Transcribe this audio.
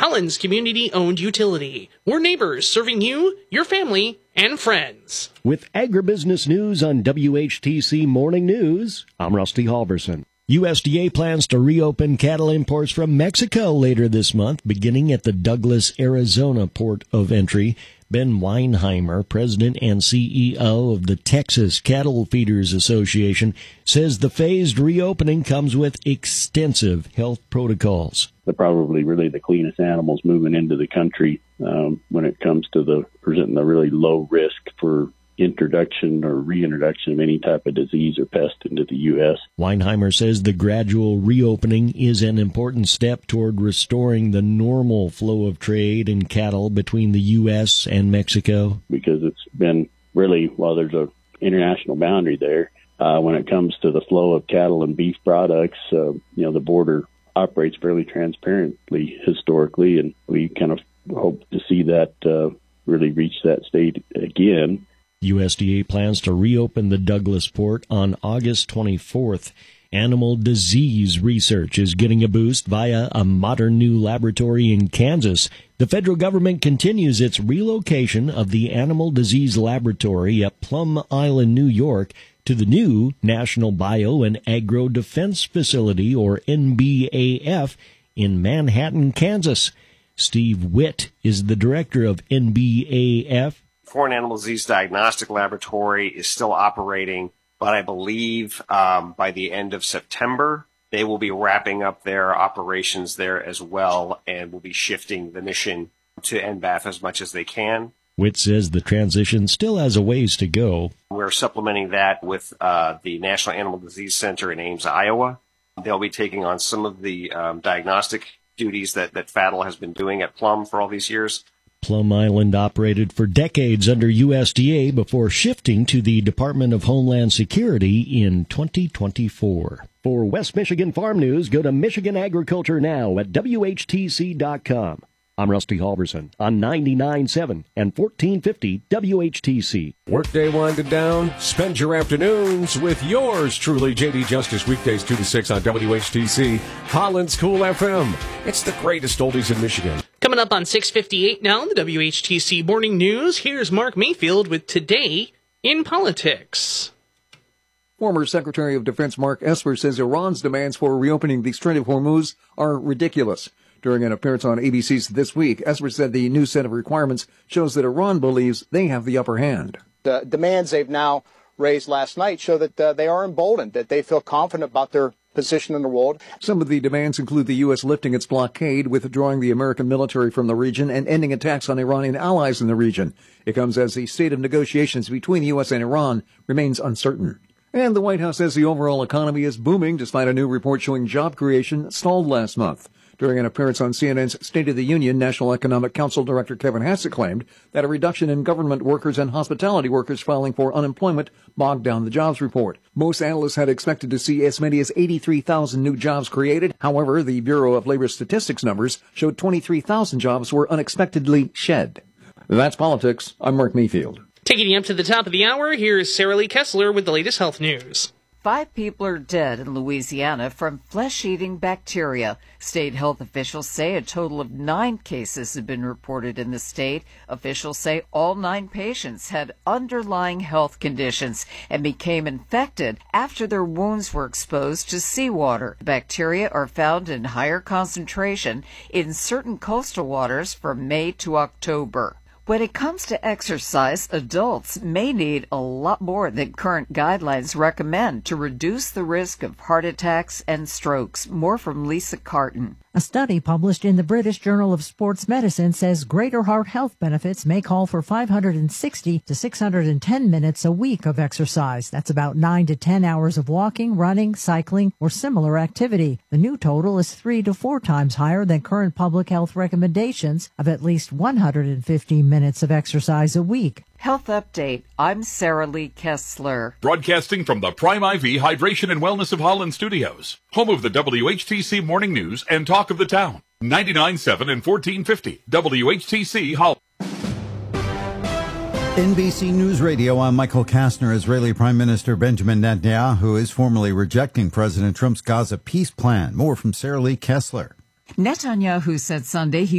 Holland's community-owned utility. We're neighbors serving you, your family, and friends. With agribusiness news on WHTC Morning News, I'm Rusty Halverson. USDA plans to reopen cattle imports from Mexico later this month, beginning at the Douglas, Arizona port of entry. Ben Weinheimer, president and CEO of the Texas Cattle Feeders Association, says the phased reopening comes with extensive health protocols. They're probably really the cleanest animals moving into the country when it comes to presenting the really low risk for introduction or reintroduction of any type of disease or pest into the U.S. Weinheimer says the gradual reopening is an important step toward restoring the normal flow of trade in cattle between the U.S. and Mexico. Because it's been really, while there's an international boundary there, when it comes to the flow of cattle and beef products, the border operates fairly transparently historically, and we kind of hope to see that really reach that state again. USDA plans to reopen the Douglas port on August 24th. Animal disease research is getting a boost via a modern new laboratory in Kansas. The federal government continues its relocation of the Animal Disease Laboratory at Plum Island, New York, to the new National Bio and Agro Defense Facility, or NBAF, in Manhattan, Kansas. Steve Witt is the director of NBAF. Foreign Animal Disease Diagnostic Laboratory is still operating, but I believe by the end of September, they will be wrapping up their operations there as well and will be shifting the mission to NBAF as much as they can. Witt says the transition still has a ways to go. We're supplementing that with the National Animal Disease Center in Ames, Iowa. They'll be taking on some of the diagnostic duties that FADL has been doing at Plum for all these years. Plum Island operated for decades under USDA before shifting to the Department of Homeland Security in 2024. For West Michigan Farm News, go to Michigan Agriculture Now at WHTC.com. I'm Rusty Halverson on 99.7 and 1450 WHTC. Workday winding down. Spend your afternoons with yours truly, JD Justice, weekdays 2 to 6 on WHTC, Holland's Cool FM. It's the greatest oldies in Michigan. Coming up on 6:58 now, the WHTC Morning News. Here's Mark Mayfield with Today in Politics. Former Secretary of Defense Mark Esper says Iran's demands for reopening the Strait of Hormuz are ridiculous. During an appearance on ABC's This Week, Esper said the new set of requirements shows that Iran believes they have the upper hand. The demands they've now raised last night show that they are emboldened, that they feel confident about their position in the world. Some of the demands include the U.S. lifting its blockade, withdrawing the American military from the region, and ending attacks on Iranian allies in the region. It comes as the state of negotiations between the U.S. and Iran remains uncertain. And the White House says the overall economy is booming despite a new report showing job creation stalled last month. During an appearance on CNN's State of the Union, National Economic Council Director Kevin Hassett claimed that a reduction in government workers and hospitality workers filing for unemployment bogged down the jobs report. Most analysts had expected to see as many as 83,000 new jobs created. However, the Bureau of Labor Statistics numbers showed 23,000 jobs were unexpectedly shed. That's politics. I'm Mark Mayfield. Taking you up to the top of the hour, here's Sarah Lee Kessler with the latest health news. 5 people are dead in Louisiana from flesh-eating bacteria. State health officials say a total of 9 cases have been reported in the state. Officials say all 9 patients had underlying health conditions and became infected after their wounds were exposed to seawater. Bacteria are found in higher concentration in certain coastal waters from May to October. When it comes to exercise, adults may need a lot more than current guidelines recommend to reduce the risk of heart attacks and strokes. More from Lisa Carton. A study published in the British Journal of Sports Medicine says greater heart health benefits may call for 560 to 610 minutes a week of exercise. That's about 9 to 10 hours of walking, running, cycling, or similar activity. The new total is 3 to 4 times higher than current public health recommendations of at least 150 minutes of exercise a week. Health Update. I'm Sarah Lee Kessler. Broadcasting from the Prime IV Hydration and Wellness of Holland Studios, home of the WHTC Morning News and Talk of the Town. 99.7 and 1450 WHTC Holland. NBC News Radio, I'm Michael Kastner. Israeli Prime Minister Benjamin Netanyahu is formally rejecting President Trump's Gaza peace plan. More from Sarah Lee Kessler. Netanyahu said Sunday he